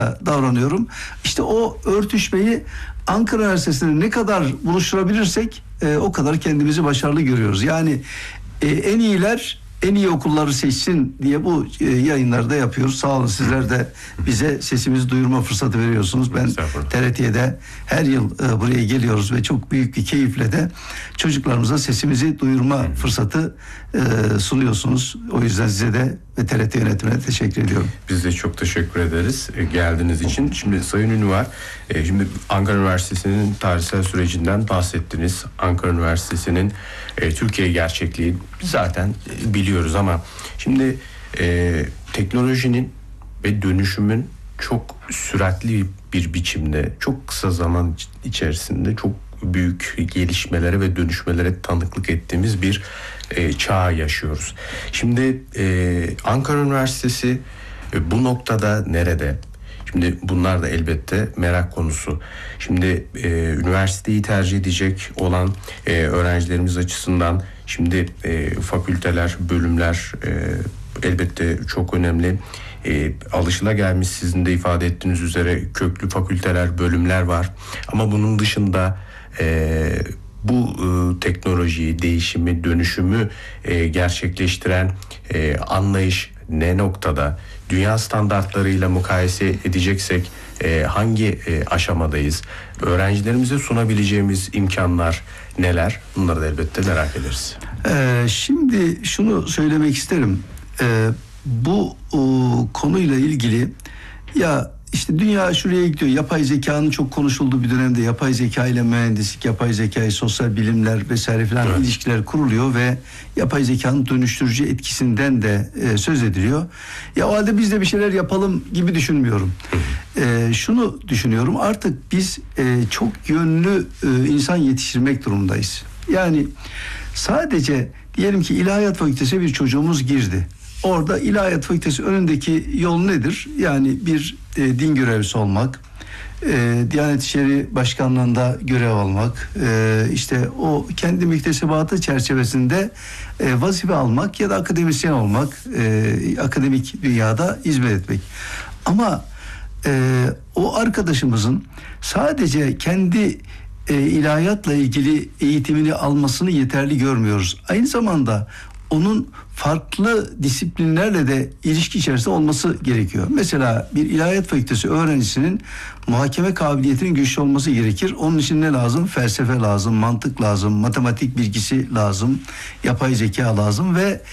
davranıyorum. İşte o örtüşmeyi Ankara Üniversitesi'nde ne kadar buluşturabilirsek o kadar kendimizi başarılı görüyoruz. Yani en iyiler en iyi okulları seçsin diye bu yayınlarda yapıyoruz. Sağ olun, sizler de bize sesimizi duyurma fırsatı veriyorsunuz. Ben TRT'de her yıl buraya geliyoruz ve çok büyük bir keyifle de çocuklarımıza sesimizi duyurma fırsatı sunuyorsunuz. O yüzden size de ve TRT yönetimine teşekkür ediyorum. Biz de çok teşekkür ederiz geldiğiniz için. Şimdi Sayın Ünver, şimdi Ankara Üniversitesi'nin tarihsel sürecinden bahsettiniz. Ankara Üniversitesi'nin Türkiye gerçekliği zaten biliyoruz ama şimdi teknolojinin ve dönüşümün çok süratli bir biçimde, çok kısa zaman içerisinde çok büyük gelişmelere ve dönüşmelere tanıklık ettiğimiz bir çağı yaşıyoruz. Şimdi Ankara Üniversitesi bu noktada nerede? Şimdi bunlar da elbette merak konusu. Şimdi üniversiteyi tercih edecek olan öğrencilerimiz açısından şimdi fakülteler, bölümler elbette çok önemli. Alışılagelmiş, sizin de ifade ettiğiniz üzere köklü fakülteler, bölümler var. Ama bunun dışında bu teknolojiyi, değişimi, dönüşümü gerçekleştiren anlayış ne noktada? Dünya standartlarıyla mukayese edeceksek hangi aşamadayız? Öğrencilerimize sunabileceğimiz imkanlar neler? Bunları da elbette merak ederiz. Şimdi şunu söylemek isterim. Bu konuyla ilgili İşte dünya şuraya gidiyor. Yapay zekanın çok konuşulduğu bir dönemde yapay zeka ile mühendislik, yapay zeka, sosyal bilimler vesaire filan ilişkiler kuruluyor ve yapay zekanın dönüştürücü etkisinden de söz ediliyor. O halde biz de bir şeyler yapalım gibi düşünmüyorum. Şunu düşünüyorum. Artık biz çok yönlü insan yetiştirmek durumundayız. Yani sadece diyelim ki İlahiyat Fakültesi'ne bir çocuğumuz girdi. Orada İlahiyat Fakültesi önündeki yol nedir? Yani bir din görevlisi olmak, Diyanet İşleri Başkanlığı'nda görev almak, işte o kendi müktesebatı çerçevesinde vazife almak ya da akademisyen olmak, akademik dünyada hizmet etmek. Ama o arkadaşımızın sadece kendi ilahiyatla ilgili eğitimini almasını yeterli görmüyoruz. Aynı zamanda onun farklı disiplinlerle de ilişki içerisinde olması gerekiyor. Mesela bir ilahiyat fakültesi öğrencisinin muhakeme kabiliyetinin güçlü olması gerekir. Onun için ne lazım? Felsefe lazım, mantık lazım, matematik bilgisi lazım, yapay zeka lazım ve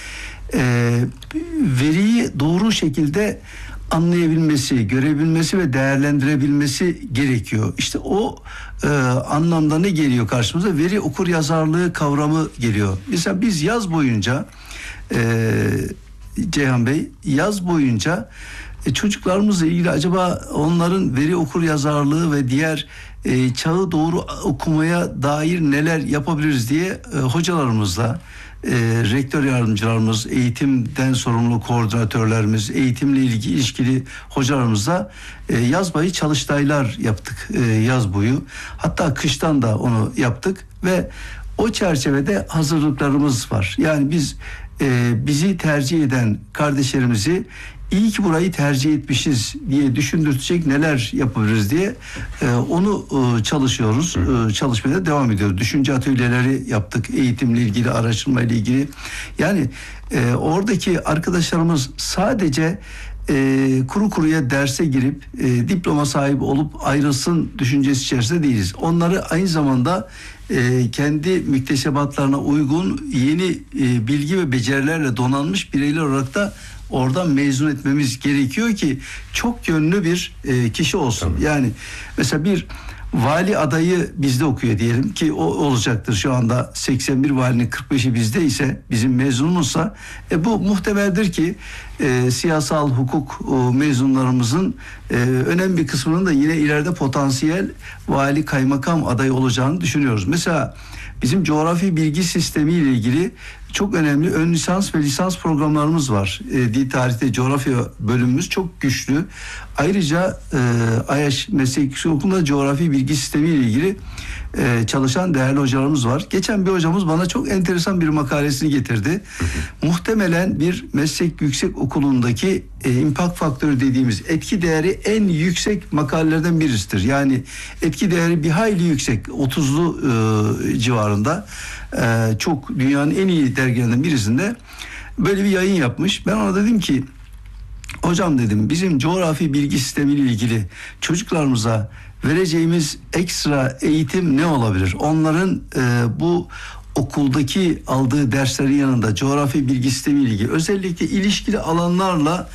veriyi doğru şekilde anlayabilmesi, görebilmesi ve değerlendirebilmesi gerekiyor. İşte o anlamda ne geliyor karşımıza? Veri okur yazarlığı kavramı geliyor. Mesela biz yaz boyunca Ceyhan Bey, yaz boyunca çocuklarımızla ilgili acaba onların veri okur yazarlığı ve diğer çağı doğru okumaya dair neler yapabiliriz diye hocalarımızla, rektör yardımcılarımız, eğitimden sorumlu koordinatörlerimiz, eğitimle ilişkili hocalarımızla yaz boyu çalıştaylar yaptık, yaz boyu. Hatta kıştan da onu yaptık ve o çerçevede hazırlıklarımız var. Yani biz bizi tercih eden kardeşlerimizi iyi ki burayı tercih etmişiz diye düşündürtecek neler yapabiliriz diye onu çalışıyoruz. Çalışmaya devam ediyoruz. Düşünce atölyeleri yaptık. Eğitimle ilgili, araştırma ile ilgili. Yani oradaki arkadaşlarımız sadece kuru kuruya derse girip diploma sahibi olup ayrılsın düşüncesi içerisinde değiliz. Onları aynı zamanda kendi müktesebatlarına uygun yeni bilgi ve becerilerle donanmış bireyler olarak da oradan mezun etmemiz gerekiyor ki çok yönlü bir kişi olsun. Tabii. Yani mesela bir vali adayı bizde okuyor diyelim ki o olacaktır. Şu anda 81 valinin 45'i bizde ise, bizim mezunumuzsa bu muhtemeldir ki siyasal hukuk mezunlarımızın önemli bir kısmının da yine ileride potansiyel vali, kaymakam adayı olacağını düşünüyoruz. Mesela bizim coğrafi bilgi sistemi ile ilgili çok önemli ön lisans ve lisans programlarımız var. Dil tarihte coğrafya bölümümüz çok güçlü. Ayrıca AYAŞ Meslek Yüksek Okulu'nda coğrafi bilgi sistemi ile ilgili çalışan değerli hocalarımız var. Geçen bir hocamız bana çok enteresan bir makalesini getirdi. Muhtemelen bir meslek yüksek okulundaki impact faktörü dediğimiz etki değeri en yüksek makalelerden birisidir. Yani etki değeri bir hayli yüksek, 30'lu civarında, çok dünyanın en iyi dergilerinden birisinde böyle bir yayın yapmış. Ben ona dedim ki, hocam dedim, bizim coğrafi bilgi sistemiyle ilgili çocuklarımıza vereceğimiz ekstra eğitim ne olabilir? Onların bu okuldaki aldığı derslerin yanında coğrafi bilgi sistemiyle ilgili özellikle ilişkili alanlarla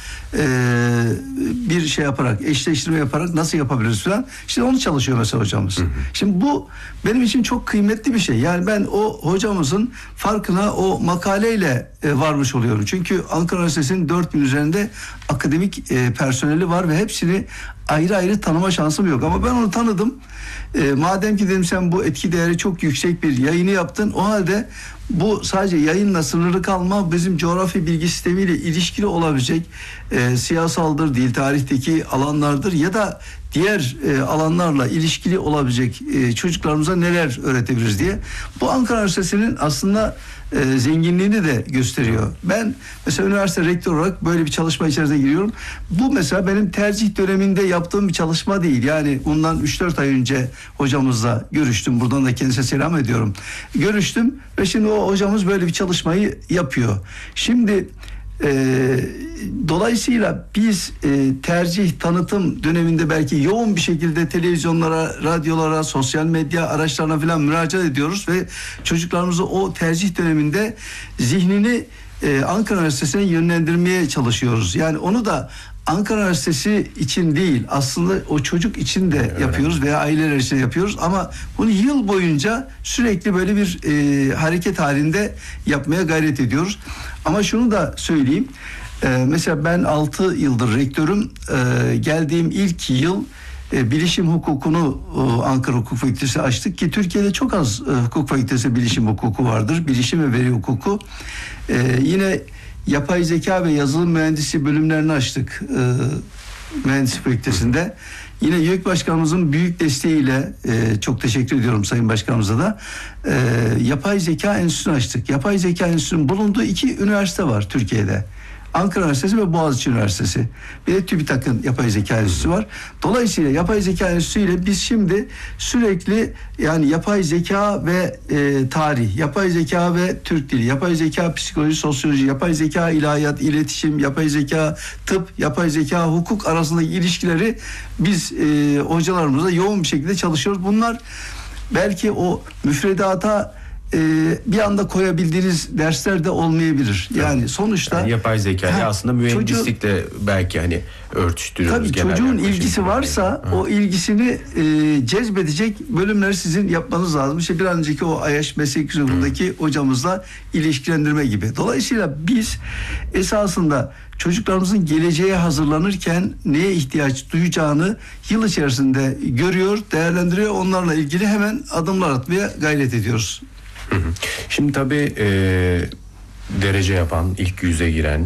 bir şey yaparak, eşleştirme yaparak nasıl yapabiliriz falan. İşte onu çalışıyor mesela hocamız. Şimdi bu benim için çok kıymetli bir şey. Yani ben o hocamızın farkına o makaleyle varmış oluyorum. Çünkü Ankara Üniversitesi'nin 4000 üzerinde akademik personeli var ve hepsini ayrı ayrı tanıma şansım yok. Ama ben onu tanıdım. Madem ki dedim sen bu etki değeri çok yüksek bir yayını yaptın, o halde bu sadece yayınla sınırlı kalma, bizim coğrafi bilgi sistemiyle ilişkili olabilecek siyasaldır, dil tarihteki alanlardır ya da diğer alanlarla ilişkili olabilecek çocuklarımıza neler öğretebiliriz diye. Bu Ankara Üniversitesi'nin aslında zenginliğini de gösteriyor. Ben mesela üniversite rektör olarak böyle bir çalışma içerisine giriyorum. Bu mesela benim tercih döneminde yaptığım bir çalışma değil. Yani bundan 3-4 ay önce hocamızla görüştüm. Buradan da kendisine selam ediyorum. Görüştüm ve şimdi o hocamız böyle bir çalışmayı yapıyor. Şimdi dolayısıyla biz tercih tanıtım döneminde belki yoğun bir şekilde televizyonlara, radyolara, sosyal medya araçlarına falan müracaat ediyoruz ve çocuklarımızı o tercih döneminde zihnini Ankara Üniversitesi'ne yönlendirmeye çalışıyoruz. Yani onu da Ankara Üniversitesi için değil, aslında o çocuk için de yapıyoruz veya aileler için yapıyoruz ama bunu yıl boyunca sürekli böyle bir hareket halinde yapmaya gayret ediyoruz. Ama şunu da söyleyeyim, mesela ben 6 yıldır rektörüm, geldiğim ilk yıl bilişim hukukunu Ankara Hukuk Fakültesi açtık ki Türkiye'de çok az hukuk fakültesi bilişim hukuku vardır, bilişim ve veri hukuku. Yine yapay zeka ve yazılım mühendisi bölümlerini açtık mühendislik fakültesinde. Yine YÖK Başkanımızın büyük desteğiyle, çok teşekkür ediyorum Sayın Başkanımıza da, yapay zeka enstitüsünü açtık. Yapay zeka enstitüsünün bulunduğu 2 üniversite var Türkiye'de. Ankara Üniversitesi ve Boğaziçi Üniversitesi. Bir de TÜBİTAK'ın yapay zeka enstitüsü var. Dolayısıyla yapay zeka enstitüsüyle biz şimdi sürekli, yani yapay zeka ve tarih, yapay zeka ve Türk dili, yapay zeka psikoloji, sosyoloji, yapay zeka ilahiyat, iletişim, yapay zeka tıp, yapay zeka hukuk arasındaki ilişkileri biz hocalarımızla yoğun bir şekilde çalışıyoruz. Bunlar belki o müfredata bir anda koyabildiğiniz dersler de olmayabilir. Yani sonuçta yani yapay zekayı aslında mühendislikle belki hani örtüştürüyoruz. Tabii çocuğun ilgisi varsa o ilgisini cezbedecek bölümleri sizin yapmanız lazım. İşte bir an önceki o AYAŞ meslek yüksekliğindeki hocamızla ilişkilendirme gibi. Dolayısıyla biz esasında çocuklarımızın geleceğe hazırlanırken neye ihtiyaç duyacağını yıl içerisinde görüyor, değerlendiriyor. Onlarla ilgili hemen adımlar atmaya gayret ediyoruz. Şimdi tabii derece yapan, ilk 100'e giren,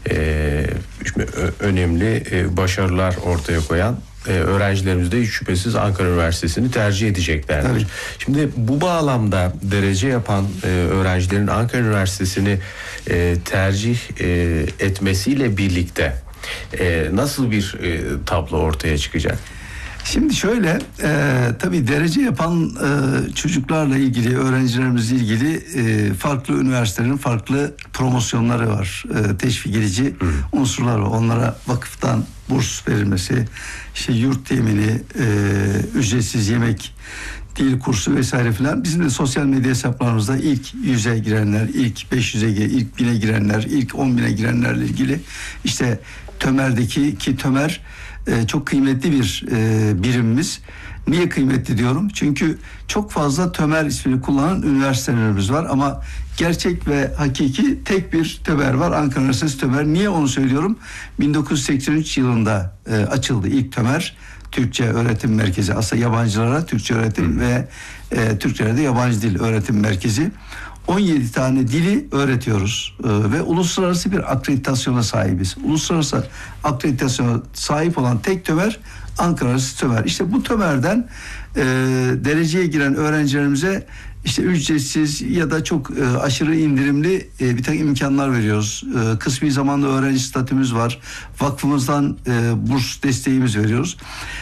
önemli başarılar ortaya koyan öğrencilerimiz de hiç şüphesiz Ankara Üniversitesi'ni tercih edeceklerdir. Tabii. Şimdi bu bağlamda derece yapan öğrencilerin Ankara Üniversitesi'ni tercih etmesiyle birlikte nasıl bir tablo ortaya çıkacak? Şimdi şöyle, tabii derece yapan çocuklarla ilgili, öğrencilerimizle ilgili farklı üniversitelerin farklı promosyonları var. Teşvik edici unsurlar var. Onlara vakıftan burs verilmesi, işte yurt temini, ücretsiz yemek, dil kursu vesaire filan. Bizim de sosyal medya hesaplarımızda ilk 100'e girenler, ilk 500'e, ilk 1000'e girenler, ilk 10.000'e girenlerle ilgili işte TÖMER'deki, ki TÖMER çok kıymetli bir birimimiz. Niye kıymetli diyorum? Çünkü çok fazla TÖMER ismini kullanan üniversitelerimiz var ama gerçek ve hakiki tek bir TÖMER var. Ankara Üniversitesi TÖMER. Niye onu söylüyorum? 1983 yılında açıldı ilk TÖMER. Türkçe Öğretim Merkezi. Aslında yabancılara Türkçe öğretim ve Türklere de yabancı dil öğretim merkezi. 17 tane dili öğretiyoruz ve uluslararası bir akreditasyona sahibiz. Uluslararası akreditasyona sahip olan tek TÖMER Ankara Üniversitesi TÖMER. İşte bu TÖMER'den dereceye giren öğrencilerimize işte ücretsiz ya da çok aşırı indirimli bir takım imkanlar veriyoruz. Kısmi zamanlı öğrenci statümüz var. Vakfımızdan burs desteğimiz veriyoruz.